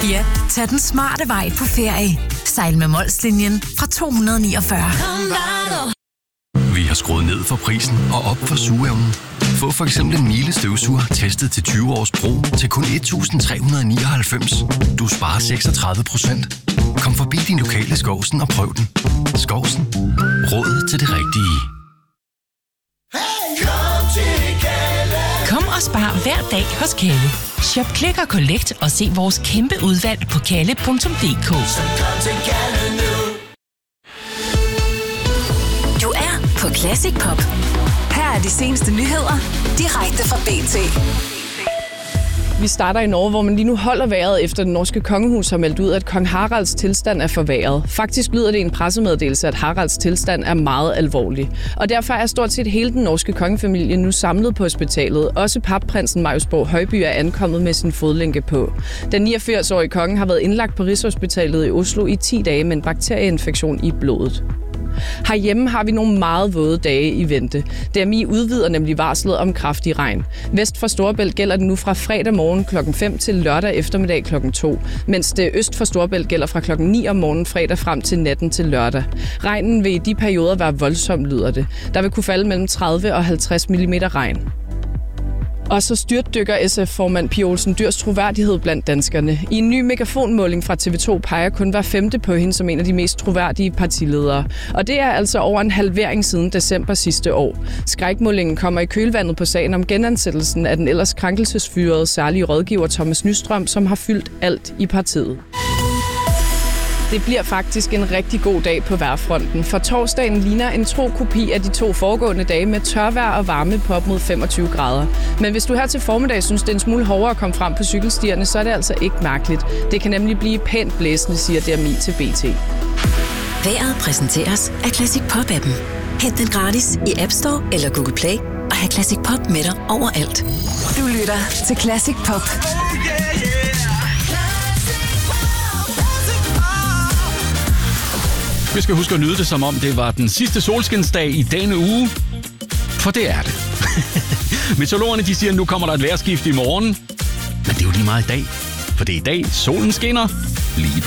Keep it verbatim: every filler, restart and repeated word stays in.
Ja, tag den smarte vej på ferie. Sejl med Molslinjen fra to hundrede niogfyrre. Vi har skruet ned for prisen og op for sugeevnen. Få for eksempel en Miele støvsuger testet til tyve års brug til kun et tusind tre hundrede nioghalvfems. Du sparer seksogtredive procent. Kom forbi din lokale Skovsen og prøv den. Skovsen. Råd til det rigtige. Kom og spar hver dag hos Kalle. Shop, klik og collect og se vores kæmpe udvalg på kalle punktum d k. Du er på Classic Pop. Her er de seneste nyheder direkte fra B T. Vi starter i Norge, hvor man lige nu holder vejret efter den norske kongehus har meldt ud, at kong Haralds tilstand er forværret. Faktisk lyder det i en pressemeddelelse, at Haralds tilstand er meget alvorlig. Og derfor er stort set hele den norske kongefamilie nu samlet på hospitalet. Også papprinsen Marius Borg Højby er ankommet med sin fodlænke på. Den niogfirs-årige konge har været indlagt på Rigshospitalet i Oslo i ti dage med en bakterieinfektion i blodet. Herhjemme har vi nogle meget våde dage i vente. D M I udvider nemlig varslet om kraftig regn. Vest for Storebælt gælder det nu fra fredag morgen klokken fem til lørdag eftermiddag klokken to, mens det øst for Storebælt gælder fra klokken ni om morgenen fredag frem til natten til lørdag. Regnen vil i de perioder være voldsom, lyder det. Der vil kunne falde mellem tredive og halvtreds millimeter regn. Og så styrtdykker S F-formand Pia Olsen Dyhrs troværdighed blandt danskerne. I en ny megafonmåling fra T V to peger kun hver femte på hende som en af de mest troværdige partiledere. Og det er altså over en halvering siden december sidste år. Skrækmålingen kommer i kølvandet på sagen om genansættelsen af den ellers krænkelsesfyrede særlige rådgiver Thomas Nystrøm, som har fyldt alt i partiet. Det bliver faktisk en rigtig god dag på vejrfronten, for torsdagen ligner en tro kopi af de to foregående dage med tørvejr og varme på op mod femogtyve grader. Men hvis du her til formiddag synes, det er en smule hårdere at komme frem på cykelstierne, så er det altså ikke mærkeligt. Det kan nemlig blive pænt blæsende, siger D M I til B T. Vejret præsenteres af Classic Pop-appen. Hent den gratis i App Store eller Google Play og have Classic Pop med dig overalt. Du lytter til Classic Pop. Vi skal huske at nyde det, som om det var den sidste solskinsdag i denne uge. For det er det. Meteorologerne de siger, at nu kommer der et vejrskift i morgen. Men det er jo lige meget i dag. For det er i dag, solen skinner lige